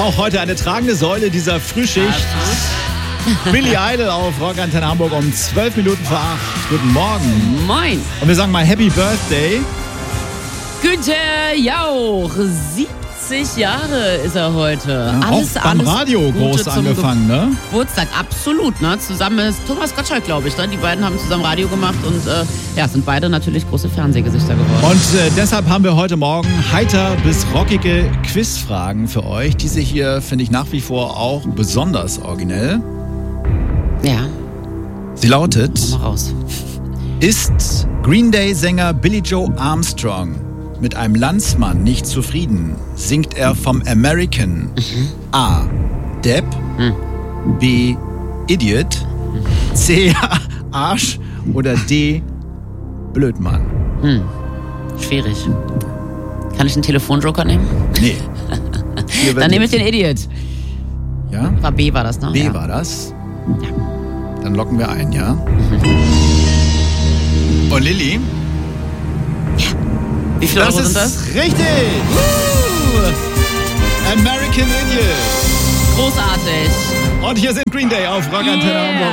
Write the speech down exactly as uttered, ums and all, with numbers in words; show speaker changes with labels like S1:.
S1: auch heute eine tragende Säule dieser Frühschicht. Billy Idol auf Rock Antenne Hamburg um zwölf Minuten vor acht. Guten Morgen.
S2: Moin.
S1: Und wir sagen mal Happy Birthday.
S2: Günther Jauch, siebzig Jahre ist er heute.
S1: Ja,
S2: alles,
S1: auch beim
S2: alles
S1: Radio
S2: Gute
S1: groß
S2: zum
S1: angefangen, ne?
S2: Geburtstag, absolut. Ne? Zusammen ist Thomas Gottschalk, glaube ich. Ne? Die beiden haben zusammen Radio gemacht und äh, ja, sind beide natürlich große Fernsehgesichter geworden.
S1: Und äh, deshalb haben wir heute Morgen heiter bis rockige Quizfragen für euch. Diese hier finde ich nach wie vor auch besonders originell.
S2: Ja.
S1: Sie lautet:
S2: Komm mal raus.
S1: Ist Green Day-Sänger Billy Joe Armstrong mit einem Landsmann nicht zufrieden, singt er vom American mhm. A. Depp, mhm. B. Idiot, mhm. C. Arsch oder D. Blödmann?
S2: Hm. Schwierig. Kann ich einen Telefonjoker nehmen?
S1: Nee.
S2: Dann nehme ich den Idiot.
S1: Ja?
S2: War B war das, ne?
S1: B
S2: ja.
S1: war das.
S2: Ja.
S1: Dann locken wir ein, ja? Mhm. Und Lilly?
S2: Ja. Wie viele
S1: das
S2: Euro sind
S1: ist
S2: das?
S1: Richtig! Woo! American Idiot.
S2: Großartig.
S1: Und hier sind Green Day auf Rock Antenne Hamburg.